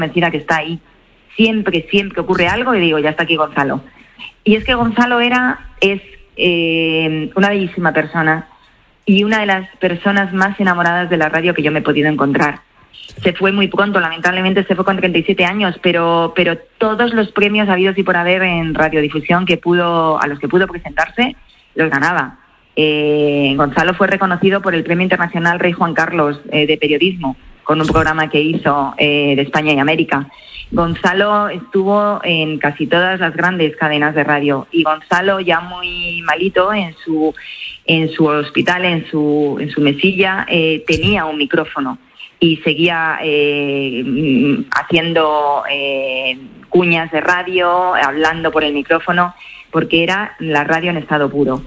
convencida que está ahí. Siempre ocurre algo y digo, ya está aquí Gonzalo. Y es que Gonzalo es una bellísima persona y una de las personas más enamoradas de la radio que yo me he podido encontrar. Se fue muy pronto, lamentablemente se fue con 37 años, pero todos los premios habidos y por haber en radiodifusión a los que pudo presentarse, los ganaba. Gonzalo fue reconocido por el Premio Internacional Rey Juan Carlos de Periodismo, con un programa que hizo de España y América. Gonzalo estuvo en casi todas las grandes cadenas de radio, y Gonzalo, ya muy malito en su hospital, en su mesilla, tenía un micrófono y seguía haciendo cuñas de radio, hablando por el micrófono, porque era la radio en estado puro.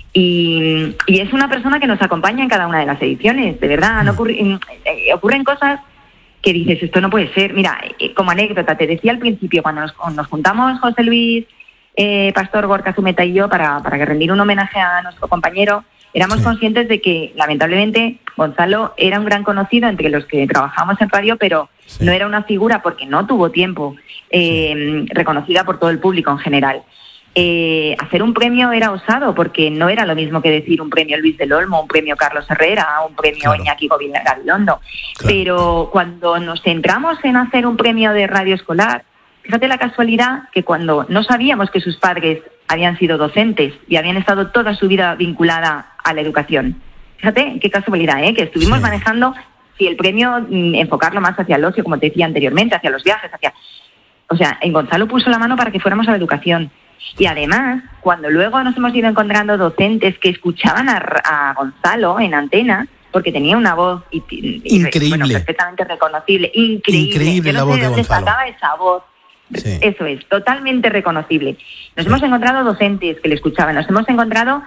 Y es una persona que nos acompaña en cada una de las ediciones, de verdad. Ocurren cosas que dices, esto no puede ser. Mira, como anécdota, te decía al principio, cuando nos juntamos José Luis, Pastor, Gorka Zumeta y yo para rendir un homenaje a nuestro compañero, éramos conscientes de que, lamentablemente, Gonzalo era un gran conocido entre los que trabajamos en radio, pero no era una figura, porque no tuvo tiempo, reconocida por todo el público en general. Hacer un premio era osado, porque no era lo mismo que decir un premio Luis del Olmo, un premio Carlos Herrera, un premio Iñaki Gabilondo. Pero cuando nos centramos en hacer un premio de radio escolar, fíjate la casualidad que cuando no sabíamos que sus padres habían sido docentes y habían estado toda su vida vinculada a la educación. Fíjate qué casualidad, que estuvimos manejando si el premio enfocarlo más hacia el ocio, como te decía anteriormente, hacia los viajes, o sea, en Gonzalo puso la mano para que fuéramos a la educación. Y además, cuando luego nos hemos ido encontrando docentes que escuchaban a Gonzalo en antena, porque tenía una voz increíble, perfectamente reconocible, increíble. La voz de Gonzalo. Sacaba esa voz. Sí. Eso es, totalmente reconocible. Nos hemos encontrado docentes que le escuchaban, nos hemos encontrado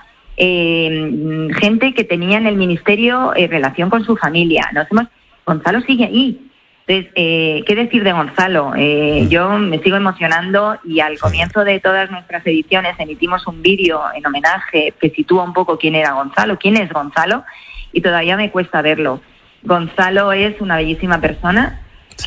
gente que tenía en el ministerio relación con su familia. Gonzalo sigue ahí. Entonces, ¿qué decir de Gonzalo? Yo me sigo emocionando, y al comienzo de todas nuestras ediciones emitimos un vídeo en homenaje que sitúa un poco quién es Gonzalo, y todavía me cuesta verlo. Gonzalo es una bellísima persona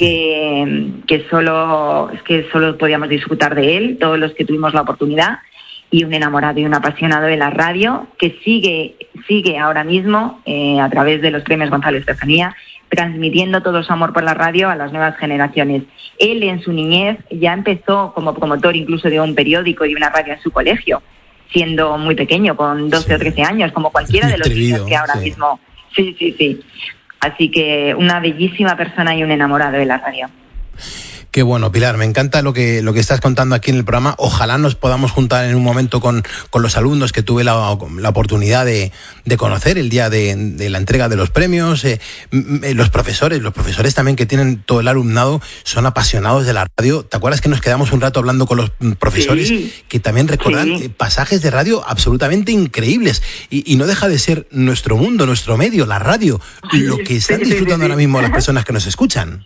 que solo podíamos disfrutar de él, todos los que tuvimos la oportunidad, y un enamorado y un apasionado de la radio que sigue ahora mismo a través de los premios Gonzalo Estefanía, transmitiendo todo su amor por la radio a las nuevas generaciones. Él en su niñez ya empezó como promotor incluso de un periódico y una radio en su colegio, siendo muy pequeño, con 12 o 13 años, como cualquiera de los niños que ahora mismo... Sí. Así que una bellísima persona y un enamorado de la radio. Qué bueno, Pilar, me encanta lo que estás contando aquí en el programa. Ojalá nos podamos juntar en un momento con los alumnos que tuve la oportunidad de conocer el día de la entrega de los premios. Los profesores también, que tienen todo el alumnado, son apasionados de la radio. ¿Te acuerdas que nos quedamos un rato hablando con los profesores que también recordan pasajes de radio absolutamente increíbles? Y no deja de ser nuestro mundo, nuestro medio, la radio, lo que están disfrutando ahora mismo las personas que nos escuchan.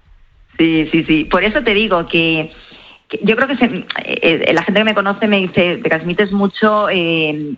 Sí. Por eso te digo que yo creo que la gente que me conoce me dice, te transmites mucho en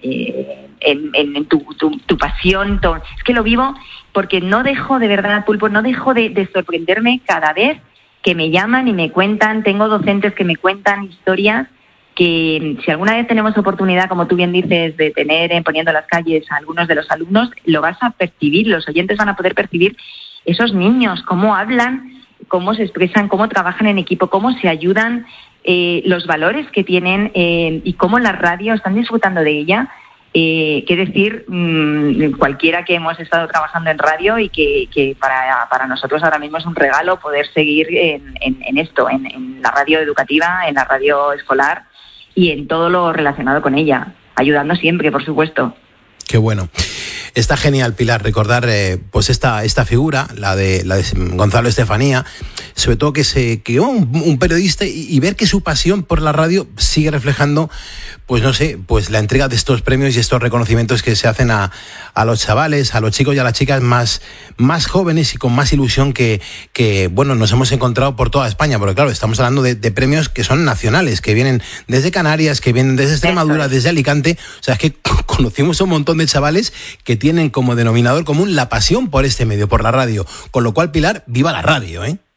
tu pasión. Es que lo vivo, porque no dejo, de verdad, Pulpo, no dejo de sorprenderme cada vez que me llaman y me cuentan. Tengo docentes que me cuentan historias que, si alguna vez tenemos oportunidad, como tú bien dices, de tener Poniendo las Calles a algunos de los alumnos, lo vas a percibir, los oyentes van a poder percibir esos niños, cómo hablan, cómo se expresan, cómo trabajan en equipo, cómo se ayudan, los valores que tienen y cómo la radio están disfrutando de ella. Qué decir, cualquiera que hemos estado trabajando en radio, y que para nosotros ahora mismo es un regalo poder seguir en esto, en la radio educativa, en la radio escolar y en todo lo relacionado con ella, ayudando siempre, por supuesto. Qué bueno. Está genial, Pilar, recordar pues esta figura, la de Gonzalo Estefanía, sobre todo que se creó un periodista, y ver que su pasión por la radio sigue reflejando, pues no sé, pues la entrega de estos premios y estos reconocimientos que se hacen a los chavales, a los chicos y a las chicas más jóvenes y con más ilusión que bueno, nos hemos encontrado por toda España, porque claro, estamos hablando de premios que son nacionales, que vienen desde Canarias, que vienen desde Extremadura, desde Alicante. O sea, es que conocimos a un montón de chavales que tienen como denominador común la pasión por este medio, por la radio. Con lo cual, Pilar, viva la radio, ¿eh?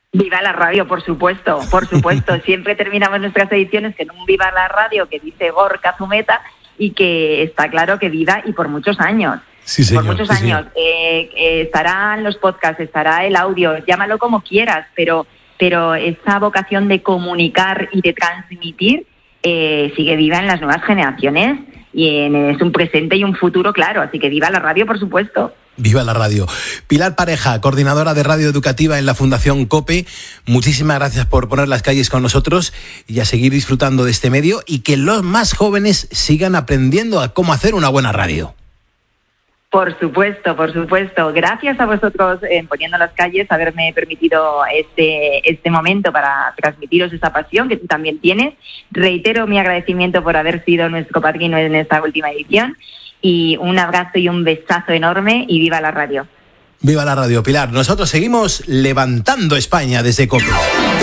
Viva la radio, por supuesto, por supuesto. Siempre terminamos nuestras ediciones con un Viva la radio que dice Gorka Zumeta y que está claro que viva y por muchos años. Sí, señor, por muchos sí, años. Estarán los podcasts, estará el audio, llámalo como quieras, pero esa vocación de comunicar y de transmitir sigue viva en las nuevas generaciones y es un presente y un futuro claro. Así que viva la radio, por supuesto. Viva la radio. Pilar Pareja, coordinadora de Radio Educativa en la Fundación COPE, muchísimas gracias por poner las calles con nosotros y a seguir disfrutando de este medio y que los más jóvenes sigan aprendiendo a cómo hacer una buena radio. Por supuesto, por supuesto. Gracias a vosotros en Poniendo las Calles, haberme permitido este momento para transmitiros esa pasión que tú también tienes. Reitero mi agradecimiento por haber sido nuestro padrino en esta última edición. Y un abrazo y un besazo enorme y viva la radio. Viva la radio, Pilar. Nosotros seguimos levantando España desde COPE.